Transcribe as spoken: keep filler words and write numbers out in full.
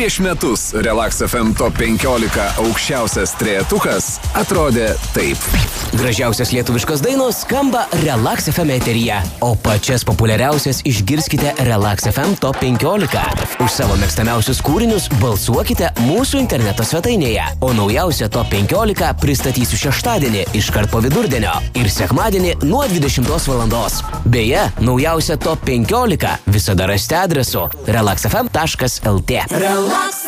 Prieš metus Relax F M Top penkiolika aukščiausias trejetukas atrodė taip. Gražiausias lietuviškos dainos skamba Relax F M eteryje, o pačias populiariausias išgirskite Relax F M Top penkiolika. Už savo mėgstamiausius kūrinius balsuokite mūsų interneto svetainėje, o naujausią Top penkiolika pristatysiu šeštadienį iškart po vidurdienio ir sekmadienį nuo dvidešimtos valandos. Beje, naujausią Top penkiolika visada rasite adresu relax f m taškas l t. Relax